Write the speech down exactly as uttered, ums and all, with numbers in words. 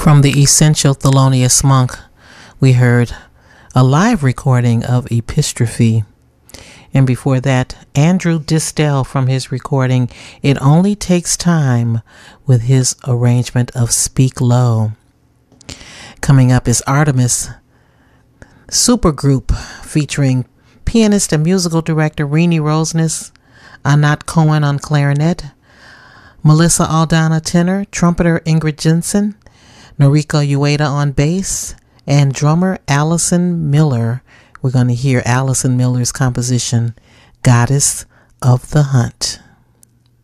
From the Essential Thelonious Monk, we heard a live recording of Epistrophe. And before that, Andrew Distel from his recording, It Only Takes Time, with his arrangement of Speak Low. Coming up is Artemis Supergroup, featuring pianist and musical director Renee Roseness, Anat Cohen on clarinet, Melissa Aldana tenor, trumpeter Ingrid Jensen, Noriko Ueda on bass, and drummer Allison Miller. We're going to hear Allison Miller's composition, Goddess of the Hunt.